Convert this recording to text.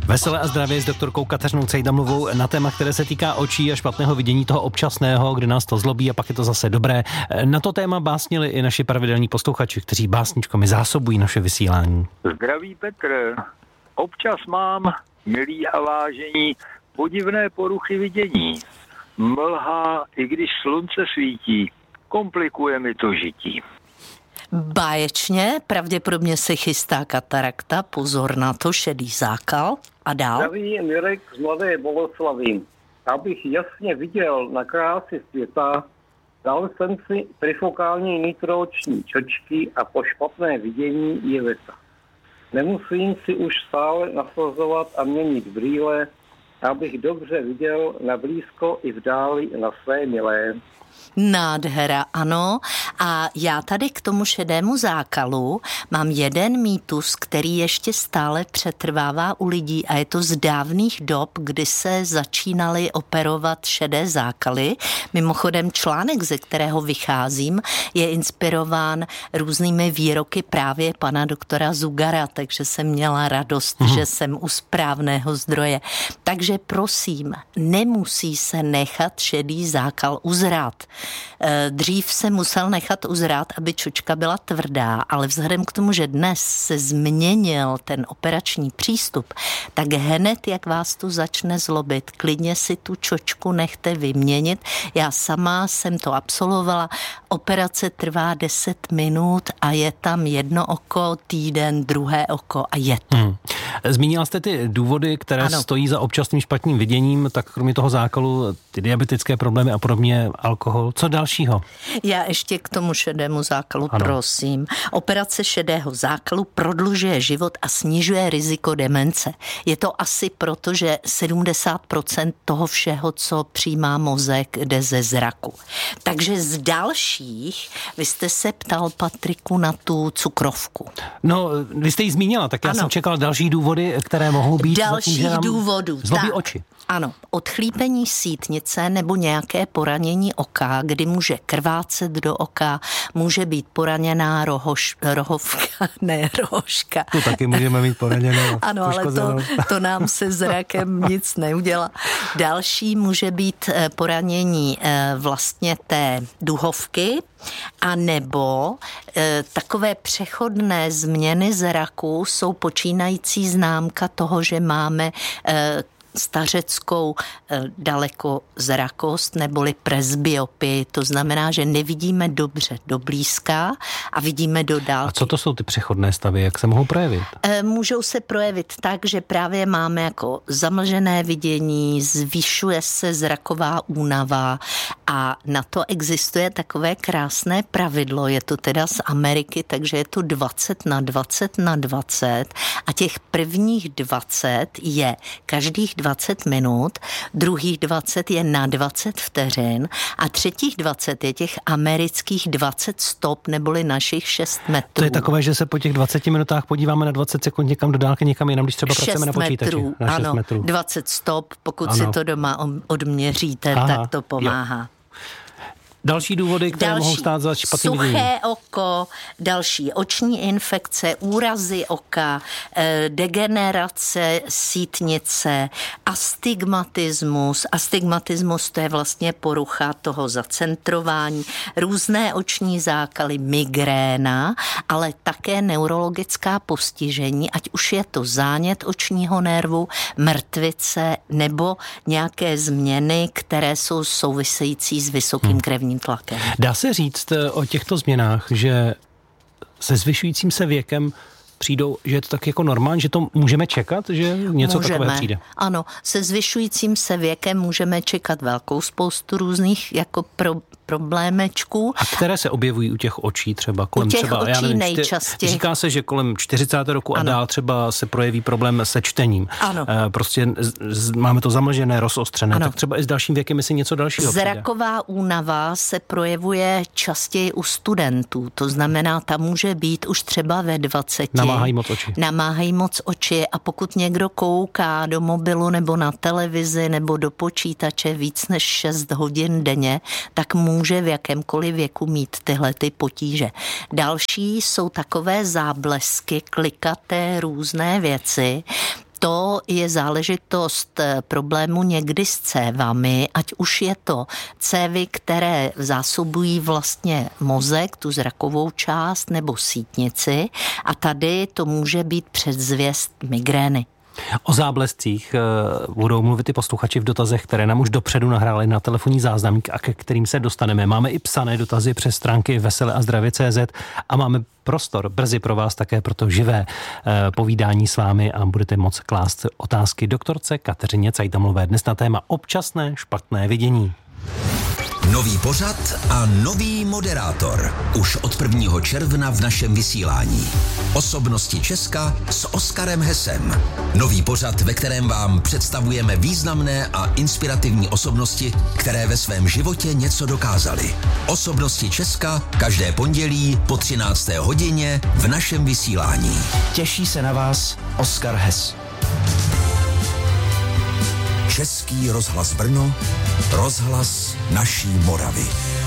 Veselé a zdravě s doktorkou Kateřinou Cejdamovou na téma, které se týká očí a špatného vidění, toho občasného, kdy nás to zlobí a pak je to zase dobré. Na to téma básnili i naši pravidelní posluchači, kteří básničkami zásobují naše vysílání. Zdraví Petr, občas mám, milí a vážení, podivné poruchy vidění. Mlha, i když slunce svítí, komplikuje mi to žití. Báječně, pravděpodobně se chystá katarakta, pozor na to, šedý zákal a dál. Zdraví Mirek z Mladé Boleslavi. Abych jasně viděl na krásy světa, dal jsem si trifokální nitrooční čočky a po špatné vidění je věta. Nemusím si už stále nasazovat a měnit brýle, abych dobře viděl na blízko i v dáli na své milé. Nádhera, ano. A já tady k tomu šedému zákalu mám jeden mýtus, který ještě stále přetrvává u lidí a je to z dávných dob, kdy se začínaly operovat šedé zákaly. Mimochodem článek, ze kterého vycházím, je inspirován různými výroky právě pana doktora Zugara, takže jsem měla radost, že jsem u správného zdroje. Takže prosím, nemusí se nechat šedý zákal uzrát. Dřív se musel nechat uzrát, aby čočka byla tvrdá, ale vzhledem k tomu, že dnes se změnil ten operační přístup, tak hned, jak vás to začne zlobit, klidně si tu čočku nechte vyměnit. Já sama jsem to absolvovala. Operace trvá 10 minut a je tam jedno oko, týden, druhé oko a je to. Zmínila jste ty důvody, které stojí za občasným špatným viděním, tak kromě toho zákalu, ty diabetické problémy a podobně, alkohol. Co dalšího? Já ještě k tomu šedému zákalu, prosím. Operace šedého zákalu prodlužuje život a snižuje riziko demence. Je to asi proto, že 70% toho všeho, co přijímá mozek, jde ze zraku. Takže z dalších, vy jste se ptal, Patriku, na tu cukrovku. No, vy jste ji zmínila, tak já jsem čekal další důvody, které mohou být. Dalších důvodů. Zlobí oči. Ano, odchlípení sítnice nebo nějaké poranění oka, kdy může krvácet do oka, může být poraněná rohovka. Tu taky můžeme mít poraněnou. Ano, ale to nám se zrakem nic neudělá. Další může být poranění vlastně té duhovky, a nebo takové přechodné změny zraku jsou počínající známka toho, že máme stařeckou dalekozrakost neboli presbyopii. To znamená, že nevidíme dobře do blízka a vidíme do dálky. A co to jsou ty přechodné stavy? Jak se mohou projevit? Můžou se projevit tak, že právě máme jako zamlžené vidění, zvyšuje se zraková únava a na to existuje takové krásné pravidlo. Je to teda z Ameriky, takže je to 20/20/20 a těch prvních 20 je každých 20 minut, druhých 20 je na 20 vteřin a třetích 20 je těch amerických 20 stop neboli našich 6 metrů. To je takové, že se po těch 20 minutách podíváme na 20 sekund někam do dálky, někam jinam, když třeba pracujeme na počítači. Na 6 metrů. 20 stop, pokud si to doma odměříte, tak to pomáhá. Jo. Další důvody, které mohou stát za špatným viděním. Suché oko, další oční infekce, úrazy oka, degenerace sítnice, astigmatismus. Astigmatismus to je vlastně porucha toho zacentrování, různé oční zákaly, migréna, ale také neurologická postižení, ať už je to zánět očního nervu, mrtvice nebo nějaké změny, které jsou související s vysokým krevním tlakem. Dá se říct o těchto změnách, že se zvyšujícím se věkem přijdou, že je to tak jako normální, že to můžeme čekat, že něco takového přijde? Ano, se zvyšujícím se věkem můžeme čekat velkou spoustu různých jako problémečků. A které se objevují u těch očí třeba? Kolem u těch třeba, očí nejčastěji. Říká se, že kolem 40. roku a dál třeba se projeví problém se čtením. Ano. Prostě máme to zamlžené, rozostřené, tak třeba i s dalším věkem si něco dalšího Zraková únava se projevuje častěji u studentů, to znamená, ta může být už třeba ve 20. Namáhají moc oči a pokud někdo kouká do mobilu nebo na televizi nebo do počítače víc než 6 hodin denně, tak může v jakémkoliv věku mít tyhle ty potíže. Další jsou takové záblesky, klikaté různé věci. To je záležitost problému někdy s cévami, ať už je to cévy, které zásobují vlastně mozek, tu zrakovou část, nebo sítnici, a tady to může být předzvěst migrény. O záblescích budou mluvit i posluchači v dotazech, které nám už dopředu nahráli na telefonní záznamník a ke kterým se dostaneme. Máme i psané dotazy přes stránky veseleazdravě.cz a máme prostor brzy pro vás také pro to živé povídání s vámi a budete moct klást otázky doktorce Kateřině Cajtamlové dnes na téma občasné špatné vidění. Nový pořad a nový moderátor. Už od 1. června v našem vysílání. Osobnosti Česka s Oskarem Hesem. Nový pořad, ve kterém vám představujeme významné a inspirativní osobnosti, které ve svém životě něco dokázaly. Osobnosti Česka každé pondělí po 13. hodině v našem vysílání. Těší se na vás Oskar Hes. Český rozhlas Brno, rozhlas naší Moravy.